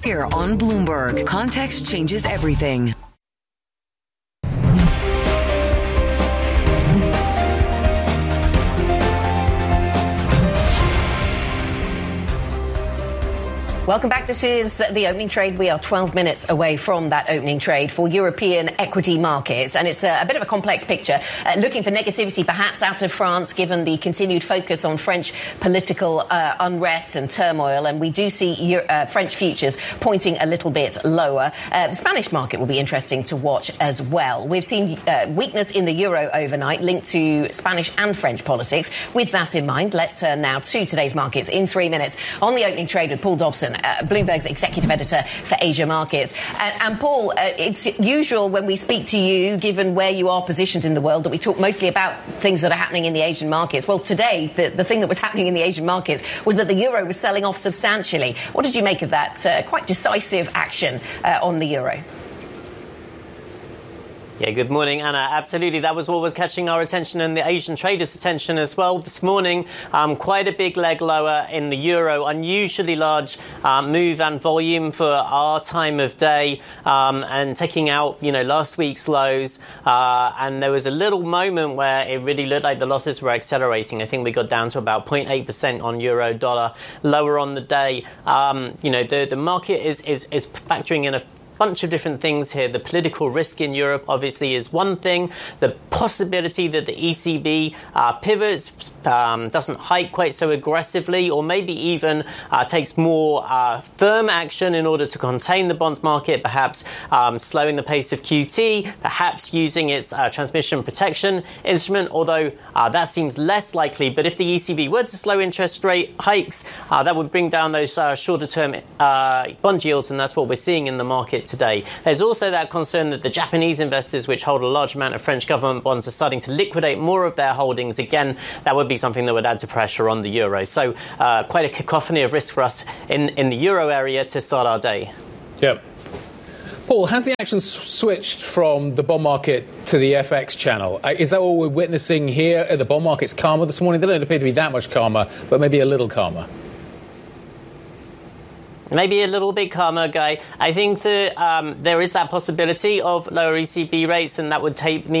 Here on Bloomberg, context changes everything. Welcome back. This is the opening trade. We are 12 minutes away from that opening trade for European equity markets. And it's a bit of a complex picture. Looking for negativity perhaps out of France, given the continued focus on French political unrest and turmoil. And we do see French futures pointing a little bit lower. The Spanish market will be interesting to watch as well. We've seen weakness in the euro overnight linked to Spanish and French politics. With that in mind, let's turn now to today's markets in 3 minutes on the opening trade with Paul Dobson, Bloomberg's executive editor for Asia markets. And Paul, it's usual when we speak to you, given where you are positioned in the world, that we talk mostly about things that are happening in the Asian markets. Well, today, the thing that was happening in the Asian markets was that the euro was selling off substantially. What did you make of that quite decisive action on the euro? Yeah, good morning, Anna. Absolutely, that was what was catching our attention and the Asian traders' attention as well this morning. Quite a big leg lower in the euro, unusually large move and volume for our time of day, and taking out, last week's lows. And there was a little moment where it really looked like the losses were accelerating. I think we got down to about 0.8% on euro dollar, lower on the day. The market is factoring in a bunch of different things here. The political risk in Europe obviously is one thing. The possibility that the ECB pivots, doesn't hike quite so aggressively, or maybe even takes more firm action in order to contain the bond market, perhaps slowing the pace of QT, perhaps using its transmission protection instrument, although that seems less likely. But if the ECB were to slow interest rate hikes, that would bring down those shorter term bond yields, and that's what we're seeing in the market today. There's also that concern that the Japanese investors, which hold a large amount of French government bonds, are starting to liquidate more of their holdings. Again, that would be something that would add to pressure on the euro. So quite a cacophony of risk for us in the euro area to start our day. Yep. Paul, has the action switched from the bond market to the FX channel? Is that what we're witnessing here? Are the bond markets calmer this morning? They don't appear to be that much calmer, but maybe a little calmer. Maybe a little bit calmer, Guy. I think that there is that possibility of lower ECB rates, and that would mean